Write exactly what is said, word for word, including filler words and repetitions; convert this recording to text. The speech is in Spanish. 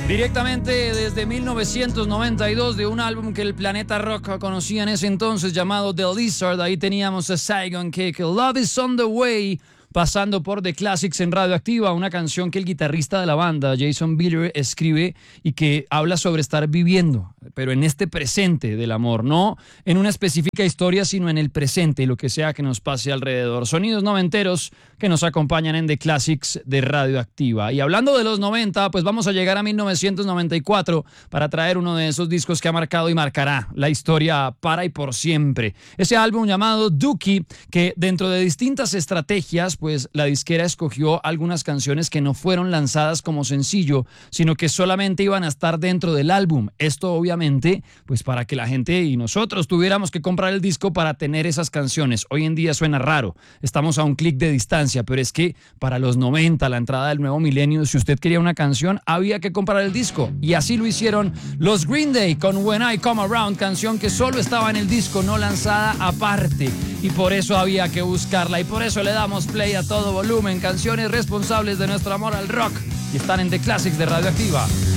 Directamente desde mil novecientos noventa y dos, de un álbum que el planeta rock conocía en ese entonces llamado The Lizard. Ahí teníamos a Saigon Kick, Love is on the Way, pasando por The Classics en Radioactiva, una canción que el guitarrista de la banda, Jason Bieler, escribe y que habla sobre estar viviendo, pero en este presente del amor, no en una específica historia, sino en el presente y lo que sea que nos pase alrededor. Sonidos noventeros que nos acompañan en The Classics de Radioactiva. Y hablando de los noventa, pues vamos a llegar a mil novecientos noventa y cuatro para traer uno de esos discos que ha marcado y marcará la historia para y por siempre. Ese álbum llamado Dookie, que dentro de distintas estrategias, pues la disquera escogió algunas canciones que no fueron lanzadas como sencillo, sino que solamente iban a estar dentro del álbum. Esto obviamente, pues para que la gente y nosotros tuviéramos que comprar el disco para tener esas canciones. Hoy en día suena raro, estamos a un clic de distancia, pero es que para los noventa, la entrada del nuevo milenio, si usted quería una canción, había que comprar el disco. Y así lo hicieron los Green Day con When I Come Around, canción que solo estaba en el disco, no lanzada aparte. Y por eso había que buscarla, y por eso le damos play a todo volumen. Canciones responsables de nuestro amor al rock, y están en The Classics de Radioactiva.